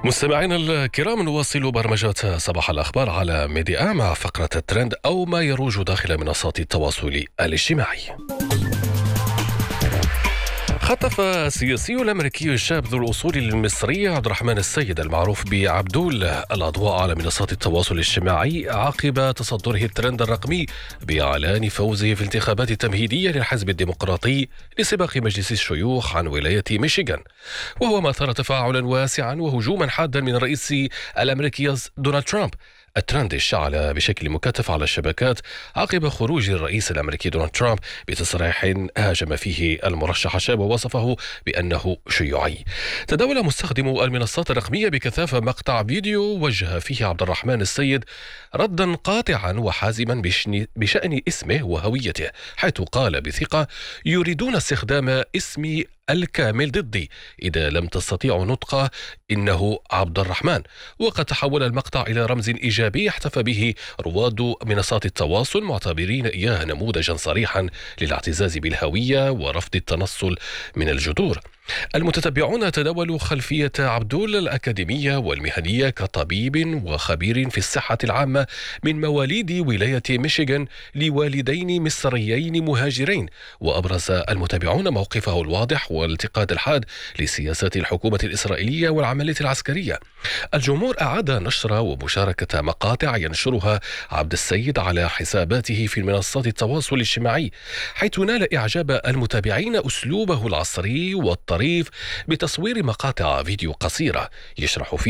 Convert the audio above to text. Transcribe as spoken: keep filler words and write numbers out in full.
مستمعينا الكرام، نواصل برمجة صباح الأخبار على ميديا مع فقرة الترند أو ما يروج داخل منصات التواصل الاجتماعي. خطف السياسي الأمريكي الشاب ذو الأصول المصرية عبد الرحمن السيد المعروف بعبدول الأضواء على منصات التواصل الاجتماعي عقب تصدره الترند الرقمي بإعلان فوزه في الانتخابات التمهيدية للحزب الديمقراطي لسباق مجلس الشيوخ عن ولاية ميشيغان، وهو ما أثار تفاعلا واسعا وهجوما حادا من الرئيس الأمريكي دونالد ترامب. الترند اشتعل بشكل مكثف على الشبكات عقب خروج الرئيس الأمريكي دونالد ترامب بتصريح هاجم فيه المرشح الشاب ووصفه بأنه شيوعي. تداول مستخدمو المنصات الرقمية بكثافة مقطع فيديو وجه فيه عبد الرحمن السيد ردا قاطعا وحازما بشأن اسمه وهويته، حيث قال بثقة: يريدون استخدام اسمي الكامل ضدي، إذا لم تستطيعوا نطقه إنه عبد الرحمن. وقد تحول المقطع إلى رمز إيجابي احتفى به رواد منصات التواصل، معتبرين إياه نموذجا صريحا للاعتزاز بالهوية ورفض التنصل من الجذور. المتتبعون تداولوا خلفية عبدول الأكاديمية والمهنية كطبيب وخبير في الصحة العامة من مواليد ولاية ميشيغان لوالدين مصريين مهاجرين، وأبرز المتابعون موقفه الواضح والانتقاد الحاد لسياسات الحكومة الإسرائيلية والعملية العسكرية. الجمهور أعاد نشر ومشاركة مقاطع ينشرها عبد السيد على حساباته في منصات التواصل الاجتماعي، حيث نال إعجاب المتابعين أسلوبه العصري والطريف بتصوير مقاطع فيديو قصيرة يشرح فيها